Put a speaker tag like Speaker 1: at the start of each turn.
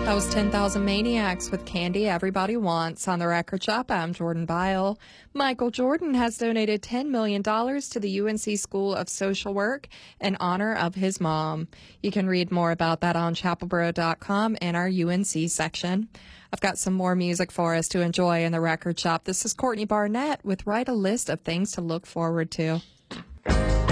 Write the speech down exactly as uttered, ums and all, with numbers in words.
Speaker 1: That was ten thousand Maniacs with Candy Everybody Wants on the Record Shop. I'm Jordan Byle. Michael Jordan has donated ten million dollars to the U N C School of Social Work in honor of his mom. You can read more about that on chapelboro dot com in our U N C section. I've got some more music for us to enjoy in the Record Shop. This is Courtney Barnett with Write a List of Things to Look Forward to.